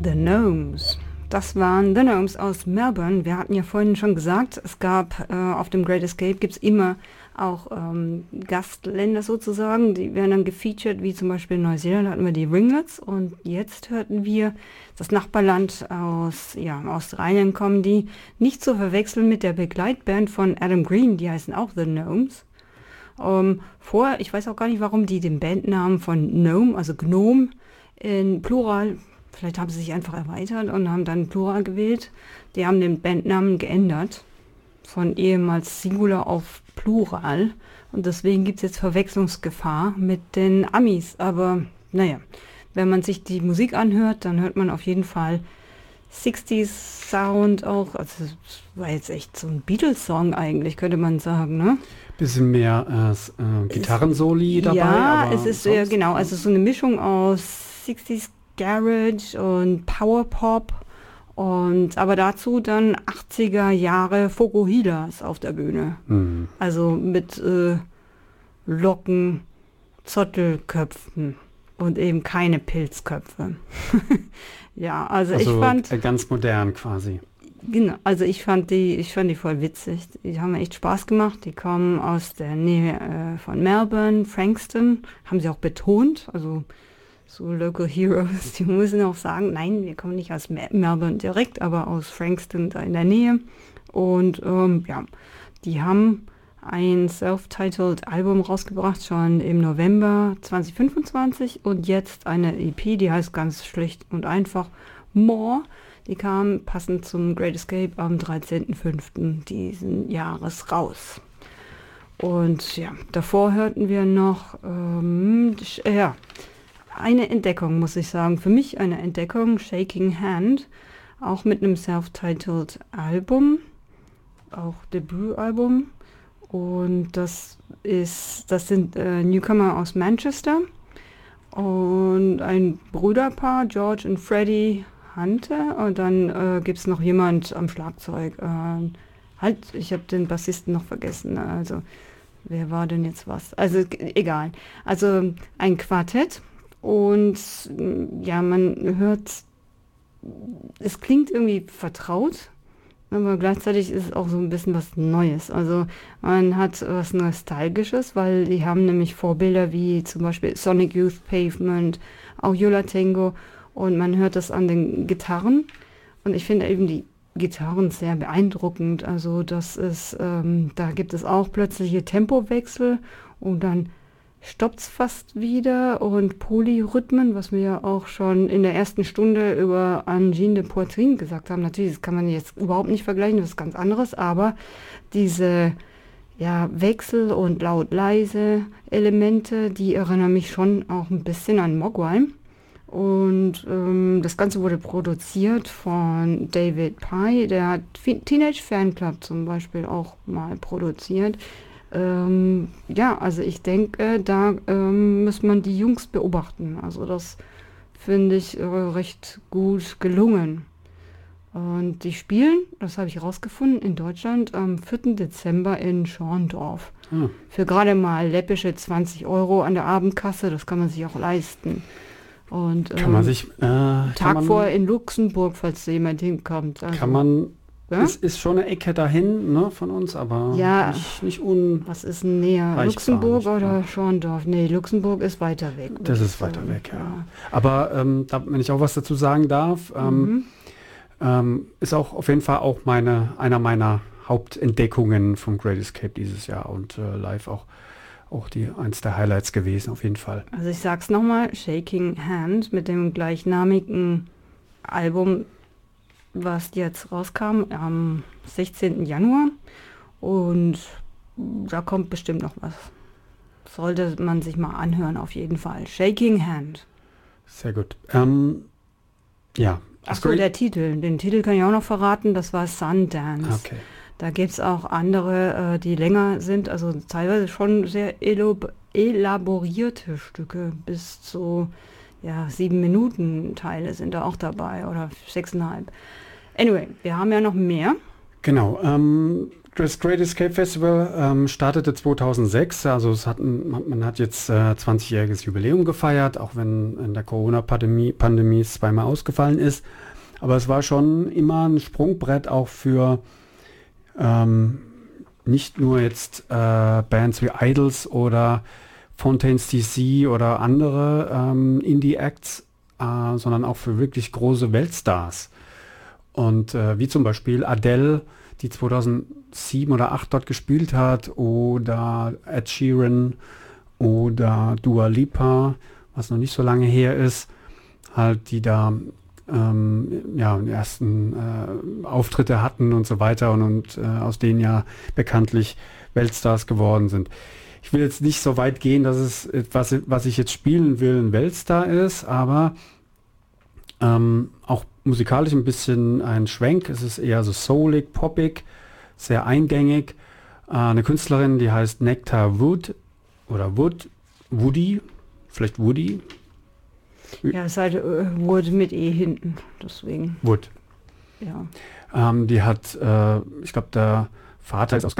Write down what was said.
The Gnomes. Das waren The Gnomes aus Melbourne. Wir hatten ja vorhin schon gesagt, es gab auf dem Great Escape gibt es immer auch Gastländer sozusagen, die werden dann gefeatured, wie zum Beispiel in Neuseeland hatten wir die Ringlets und jetzt hörten wir das Nachbarland aus Australien kommen, die nicht zu verwechseln mit der Begleitband von Adam Green, die heißen auch The Gnomes. Ich weiß auch gar nicht, warum die den Bandnamen von Gnome, also Gnome, in Plural, vielleicht haben sie sich einfach erweitert und haben dann Plural gewählt. Die haben den Bandnamen geändert, von ehemals Singular auf Plural. Und deswegen gibt es jetzt Verwechslungsgefahr mit den Amis. Aber naja, wenn man sich die Musik anhört, dann hört man auf jeden Fall 60s Sound auch. Also das war jetzt echt so ein Beatles-Song eigentlich, könnte man sagen, ne? Bisschen mehr Gitarrensoli dabei. Ja, aber es ist genau, also so eine Mischung aus 60s Garage und Powerpop und aber dazu dann 80er Jahre Fokuhilas auf der Bühne. Mhm. Also mit Locken, Zottelköpfen und eben keine Pilzköpfe. Ja, also ich fand ganz modern quasi. Genau, also ich fand die voll witzig. Die haben mir echt Spaß gemacht. Die kommen aus der Nähe von Melbourne, Frankston, haben sie auch betont. Also so Local Heroes, die müssen auch sagen, nein, wir kommen nicht aus Melbourne direkt, aber aus Frankston da in der Nähe. Und die haben ein self-titled Album rausgebracht, schon im November 2025 und jetzt eine EP, die heißt ganz schlicht und einfach More. Die kam passend zum Great Escape am 13.05. diesen Jahres raus. Und ja, davor hörten wir noch eine Entdeckung, muss ich sagen. Für mich eine Entdeckung, Shaking Hand, auch mit einem self-titled Album, auch Debütalbum. Und das sind Newcomer aus Manchester und ein Brüderpaar, George und Freddie Hunter. Und dann gibt es noch jemand am Schlagzeug. Ich habe den Bassisten noch vergessen. Also, wer war denn jetzt was? Also, egal. Also, ein Quartett. Und ja, man hört, es klingt irgendwie vertraut, aber gleichzeitig ist es auch so ein bisschen was Neues. Also man hat was Nostalgisches, weil die haben nämlich Vorbilder wie zum Beispiel Sonic Youth Pavement, auch Yo La Tengo und man hört das an den Gitarren und ich finde eben die Gitarren sehr beeindruckend. Also da gibt es auch plötzliche Tempowechsel und dann stoppt es fast wieder und Polyrhythmen, was wir ja auch schon in der ersten Stunde über Angine de Poitrine gesagt haben. Natürlich, das kann man jetzt überhaupt nicht vergleichen, das ist ganz anderes, aber diese Wechsel und laut-leise Elemente, die erinnern mich schon auch ein bisschen an Mogwai. Und das Ganze wurde produziert von David Pye, der hat Teenage Fanclub zum Beispiel auch mal produziert. Also ich denke, da muss man die Jungs beobachten. Also das finde ich recht gut gelungen. Und die spielen, das habe ich rausgefunden, in Deutschland am 4. Dezember in Schorndorf. Für gerade mal läppische 20 € an der Abendkasse, das kann man sich auch leisten. Und Tag vorher in Luxemburg, falls da jemand hinkommt. Also, kann man. Ja? Es ist schon eine Ecke dahin, ne, von uns, aber nicht was ist denn näher? Luxemburg oder Schorndorf? Nee, Luxemburg ist weiter weg. Das ist weiter weg, ja. Aber wenn ich auch was dazu sagen darf, ist auch auf jeden Fall auch einer meiner Hauptentdeckungen vom Great Escape dieses Jahr und live auch eins der Highlights gewesen, auf jeden Fall. Also ich sag's nochmal, Shaking Hand mit dem gleichnamigen Album, was jetzt rauskam am 16. Januar und da kommt bestimmt noch was. Sollte man sich mal anhören, auf jeden Fall. Shaking Hand. Sehr gut. Achso, der Titel. Den Titel kann ich auch noch verraten, das war Sundance. Okay. Da gibt es auch andere, die länger sind, also teilweise schon sehr elaborierte Stücke, bis zu 7 Minuten Teile sind da auch dabei oder 6,5. Anyway, wir haben ja noch mehr. Genau, Das Great Escape Festival startete 2006, also man hat jetzt 20-jähriges Jubiläum gefeiert, auch wenn in der Corona-Pandemie es zweimal ausgefallen ist. Aber es war schon immer ein Sprungbrett auch für nicht nur jetzt Bands wie Idols oder Fontaines DC oder andere Indie-Acts, sondern auch für wirklich große Weltstars. Und wie zum Beispiel Adele, die 2007 oder 2008 dort gespielt hat, oder Ed Sheeran oder Dua Lipa, was noch nicht so lange her ist, halt die da die ersten Auftritte hatten und so weiter und aus denen ja bekanntlich Weltstars geworden sind. Ich will jetzt nicht so weit gehen, dass es, was ich jetzt spielen will, ein Weltstar ist, aber auch musikalisch ein bisschen ein Schwenk. Es ist eher so soulig, poppig, sehr eingängig. Eine Künstlerin, die heißt Nectar Wood oder Woody, vielleicht Woody. Ja, es halt Wood mit E hinten, deswegen. Wood. Ja. Die hat, ich glaube, der Vater ist aus